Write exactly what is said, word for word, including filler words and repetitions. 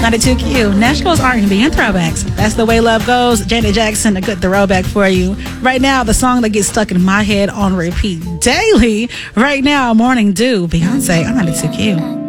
ninety-two Q, Nashville's R and B and throwbacks. That's the way love goes. Janet Jackson, a good throwback for you. Right now, the song that gets stuck in my head on repeat daily. Right now, Morning Dew, Beyonce on ninety-two Q.